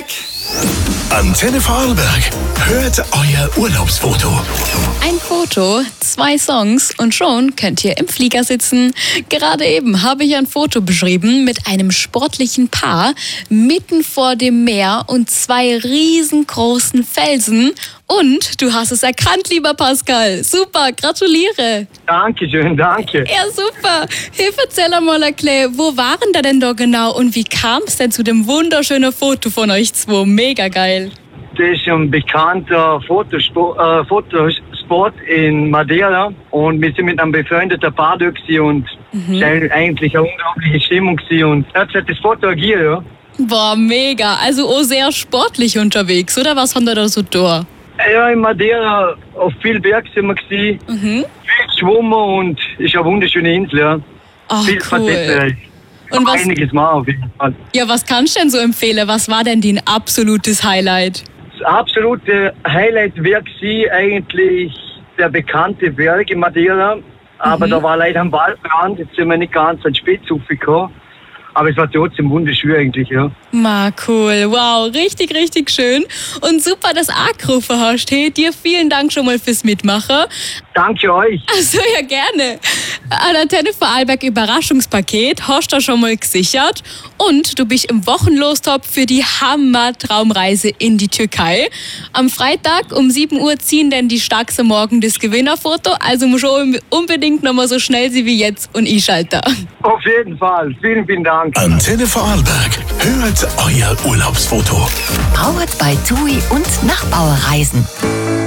Antenne Vorarlberg. Hört euer Urlaubsfoto. Ein Foto, 2 Songs und schon könnt ihr im Flieger sitzen. Gerade eben habe ich ein Foto beschrieben mit einem sportlichen Paar mitten vor dem Meer und 2 riesengroßen Felsen. Und du hast es erkannt, lieber Pascal. Super, gratuliere. Dankeschön, danke. Ja, super. Hilf, erzähl mal erklären, wo waren da denn da genau und wie kam es denn zu dem wunderschönen Foto von euch 2? Mega geil. Das ist ein bekannter Fotospot in Madeira und wir sind mit einem befreundeten Paar dort und es war eigentlich eine unglaubliche Stimmung und jetzt hat das Foto agiert, ja. Boah, mega. Also auch sehr sportlich unterwegs, oder? Was haben da so da? Ja, in Madeira auf viel Berg sind wir gewesen, viel geschwommen und es ist eine wunderschöne Insel, ja. Ach, viel cool. Und was, einiges mal auf jeden Fall. ja, was kannst du denn so empfehlen? Was war denn dein absolutes Highlight? Das absolute Highlight wäre gewesen eigentlich der bekannte Berg in Madeira, aber da war leider ein Waldbrand, jetzt sind wir nicht ganz an Spitzhof gekommen. Aber es war trotzdem wunderschön eigentlich, ja. Ma, cool. Wow, richtig, richtig schön. Und super, dass du angerufen hast. Hey, dir vielen Dank schon mal fürs Mitmachen. Danke euch. Also ja, gerne. Ein Antenne Vorarlberg Überraschungspaket hast du schon mal gesichert. Und du bist im Wochenlostop für die Hammer-Traumreise in die Türkei. Am Freitag um 7 Uhr ziehen dann die Starkste morgen das Gewinnerfoto. Also musst du unbedingt nochmal so schnell sie wie jetzt und einschalten. Auf jeden Fall. Vielen, vielen Dank. Antenne Vorarlberg. Hört euer Urlaubsfoto. Powered by TUI und Nachbauerreisen.